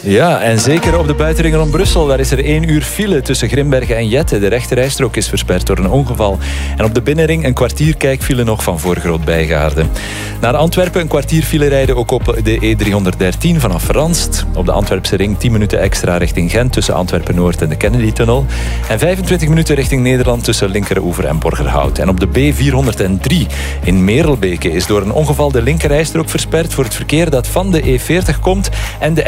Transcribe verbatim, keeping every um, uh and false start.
Ja, en zeker op de buitenring rond Brussel. Daar is er één uur file tussen Grimbergen en Jette. De rechterrijstrook is versperd door een ongeval. En op de binnenring een kwartier kijkfile nog van voor Groot-Bijgaarde. Naar Antwerpen een kwartier file rijden ook op de E driehonderddertien vanaf Ranst. Op de Antwerpse ring tien minuten extra richting Gent tussen Antwerpen-Noord en de Kennedy-tunnel. En vijfentwintig minuten richting Nederland tussen Linkeroever en Borgerhout. En op de B vierhonderddrie in Merelbeke is door een ongeval de linkerrijstrook versperd voor het verkeer dat van de E veertig komt en de